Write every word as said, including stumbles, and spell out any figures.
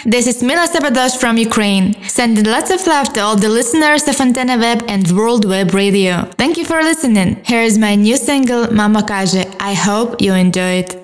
This is Mila Sabadosh from Ukraine, sending lots of love to all the listeners of Antenna Web and World Web Radio. Thank you for listening. Here is my new single, Mama Każe. I hope you enjoy it.